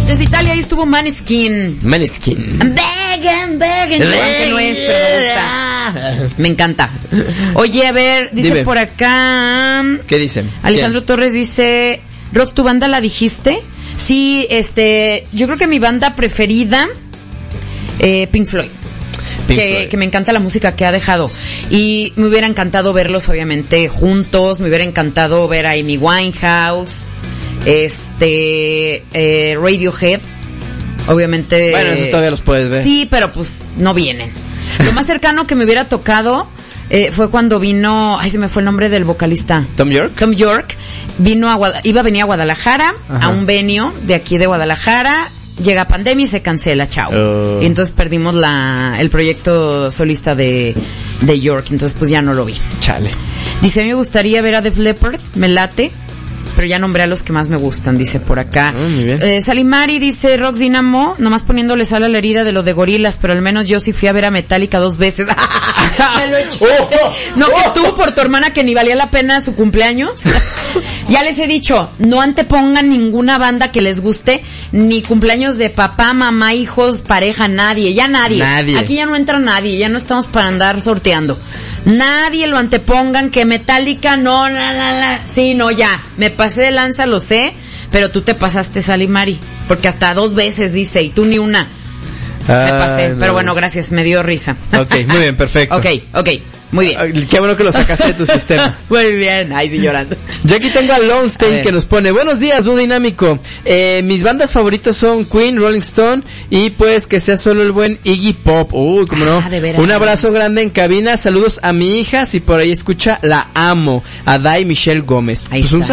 Desde Italia ahí estuvo Maneskin. Begging. Que no es, pero me gusta. Me encanta. Oye, a ver, dice Dime. por acá. ¿Qué dicen? Alejandro Torres dice, Rox, ¿tu banda la dijiste? Sí, yo creo que mi banda preferida, Pink Floyd. Que me encanta la música que ha dejado. Y me hubiera encantado verlos, obviamente, juntos. Me hubiera encantado ver a Amy Winehouse. Radiohead. Obviamente. Bueno, eso todavía los puedes ver. Sí, pero pues no vienen. Lo más cercano que me hubiera tocado fue cuando vino, se me fue el nombre del vocalista. Tom York Vino iba a venir a Guadalajara, a un venue de aquí de Guadalajara. Llega pandemia y se cancela, chao. Y entonces perdimos el proyecto solista de York, entonces pues ya no lo vi. Chale. Dice, a mí me gustaría ver a Def Leppard, me late, pero ya nombré a los que más me gustan, dice por acá. Muy bien. Salimari dice, Rox Dynamo, nomás poniéndole sal a la herida de lo de Gorilas, pero al menos yo sí fui a ver a Metallica 2 veces. Me lo eché. No, que tú por tu hermana que ni valía la pena su cumpleaños. Ya les he dicho, no antepongan ninguna banda que les guste, ni cumpleaños de papá, mamá, hijos, pareja, nadie, ya nadie. Aquí ya no entra nadie, ya no estamos para andar sorteando. Nadie lo antepongan, que Metallica, no, sí, no, ya, me pasé de lanza, lo sé, pero tú te pasaste, Salimari, porque hasta 2 veces dice, y tú ni una. Me pasé, no. Pero bueno, gracias, me dio risa. Ok, muy bien, perfecto. Ok, muy bien. Qué bueno que lo sacaste de tu sistema. Muy bien, ahí sí llorando. Yo aquí tengo a Lonstein que nos pone, buenos días, muy dinámico. Mis bandas favoritas son Queen, Rolling Stone y pues que sea solo el buen Iggy Pop. Uy, cómo no. De veras. Un abrazo grande en cabina, saludos a mi hija, si por ahí escucha, la amo, a Dai Michelle Gómez. Ahí pues está.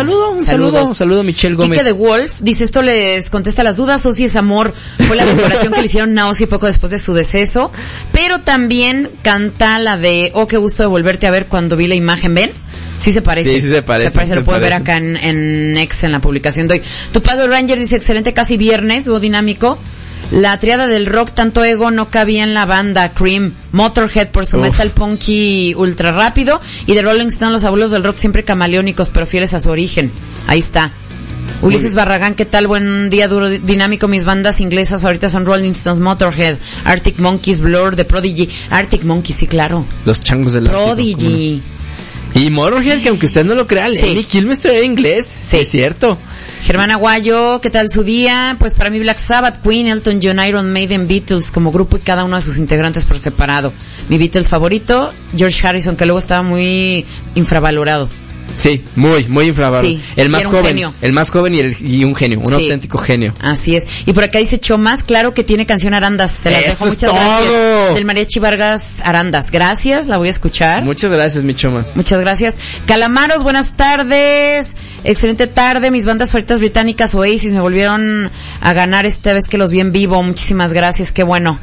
un saludo a Michelle Gómez. Quique de Wolf dice, esto les contesta las dudas, o si es amor, fue la decoración que le hicieron Naosi poco después de su deceso, pero también canta la de, qué gusto de volverte a ver cuando vi la imagen, ¿ven? Sí se parece. Sí se parece. Lo puede ver acá en X, en la publicación de hoy. Tu Padre Ranger dice, excelente, casi viernes, dúo dinámico. La triada del rock, tanto ego, no cabía en la banda. Cream, Motorhead por su metal punky ultra rápido, y de Rolling Stone, los abuelos del rock siempre camaleónicos, pero fieles a su origen. Ahí está. Ulises Barragán, ¿qué tal? Buen día, duro dinámico. Mis bandas inglesas favoritas son Rolling Stones, Motorhead, Arctic Monkeys, Blur, The Prodigy. Arctic Monkeys, sí, claro. Los changos del Prodigy. Y Motorhead, que aunque usted no lo crea, Lenny Kilmister era inglés. Sí, es cierto. Germán Aguayo, ¿qué tal su día? Pues para mí Black Sabbath, Queen, Elton John, Iron Maiden, Beatles como grupo y cada uno de sus integrantes por separado. Mi Beatle favorito, George Harrison, que luego estaba muy infravalorado. Sí, muy infravalorado. Sí, el más joven y un genio, un sí, auténtico genio. Así es. Y por acá dice Chomas, claro que tiene canción Arandas. Se las dejo, muchas gracias. Del Mariachi Vargas Arandas. Gracias, la voy a escuchar. Muchas gracias, mi Chomas. Muchas gracias. Calamaros, buenas tardes. Excelente tarde. Mis bandas favoritas británicas, Oasis, me volvieron a ganar esta vez que los vi en vivo. Muchísimas gracias, qué bueno.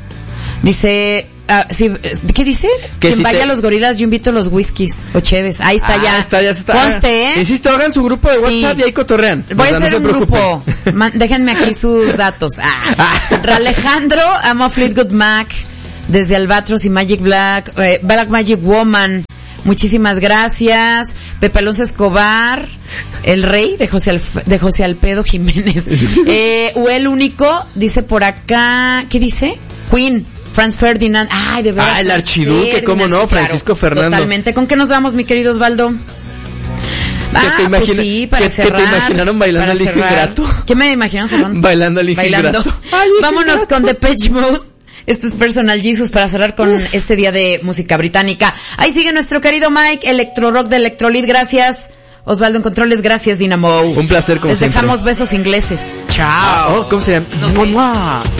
Dice, sí, ¿qué dice? Quien si vaya a los Gorilas, yo invito los whiskies o cheves. Ahí está, ya se está. Conste, Insisto, hagan su grupo de WhatsApp y ahí cotorrean. Voy a hacer un grupo. Déjenme aquí sus datos. Alejandro, amo a Fleetwood Mac, desde Albatros y Magic Black Magic Woman. Muchísimas gracias. Pepe Alonso Escobar, el rey de José Alpedo Jiménez. El único, dice por acá, ¿qué dice? Queen. Franz Ferdinand. Ay, de verdad. El archiduque, cómo no, Francisco Fernando. Totalmente. ¿Con qué nos vamos, mi querido Osvaldo? Pues sí, para cerrar. ¿Qué te imaginaron bailando al hijo ingrato? ¿Qué me imaginaron? Bailando al hijo ingrato. Vámonos con Depeche Mode. Esto es Personal Jesus para cerrar con este día de música británica. Ahí sigue nuestro querido Mike, Electro Rock de Electrolit. Gracias. Osvaldo en controles, gracias Dynamo. Un placer como Les siempre. dejamos besos ingleses. Chao. ¿Cómo se llama?